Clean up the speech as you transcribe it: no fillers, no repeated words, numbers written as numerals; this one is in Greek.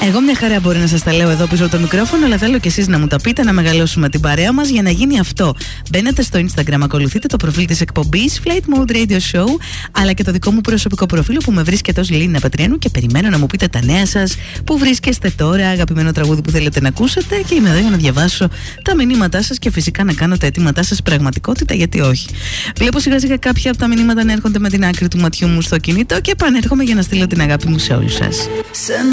Εγώ μια χαρά μπορεί να σας τα λέω εδώ πίσω από το μικρόφωνο, αλλά θέλω κι εσείς να μου τα πείτε, να μεγαλώσουμε την παρέα μας για να γίνει αυτό. Μπαίνετε στο Instagram, ακολουθείτε το προφίλ της εκπομπής Flight Mode Radio Show, αλλά και το δικό μου προσωπικό προφίλ που με βρίσκεται ως Λίνα Πατριανού και περιμένω να μου πείτε τα νέα σας, που βρίσκεστε τώρα, αγαπημένο τραγούδι που θέλετε να ακούσετε, και είμαι εδώ για να διαβάσω τα μηνύματά σας και φυσικά να κάνω τα αιτήματά σας πραγματικότητα, γιατί όχι. Βλέπω σιγά σιγά κάποια από τα μηνύματα να έρχονται με την άκρη του ματιού μου στο κινητό και επανέρχομαι για να στείλω την αγάπη μου σε όλους σας.